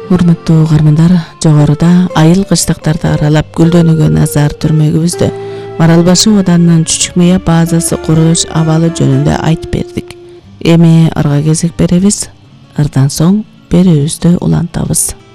Урматтуу угармандар, жогоруда айыл кыштыктарды аралап гүлдөнүүгө назар түрмөгүбүздө Маралбашы Оданынын Чүчүк Мыя базасы курулуш абалы жөнүндө айтып бердик. Эми арга кезек беребиз. Ардан соң берүүбүздү улантабыз.